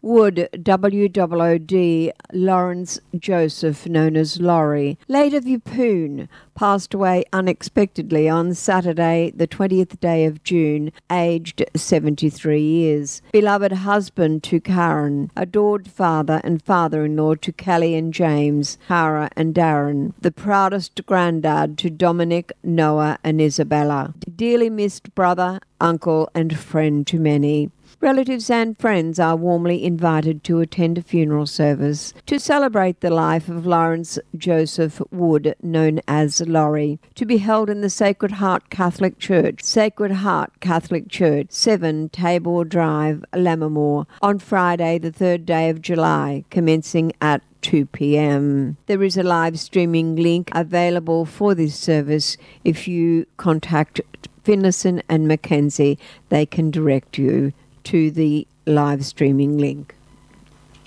Wood, WOOD, Lawrence Joseph, known as Laurie, late of Yeppoon, passed away unexpectedly on Saturday, the 20th day of June, aged 73 years. Beloved husband to Karen, adored father and father-in-law to Kelly and James, Cara and Darren, the proudest granddad to Dominic, Noah and Isabella, dearly missed brother, uncle and friend to many. Relatives and friends are warmly invited to attend a funeral service to celebrate the life of Lawrence Joseph Wood, known as Laurie, to be held in the Sacred Heart Catholic Church, 7 Tabor Drive, Lammermoor, on Friday, the 3rd day of July, commencing at 2 p.m. There is a live streaming link available for this service. If you contact Finlayson and Mackenzie, they can direct you to the live streaming link.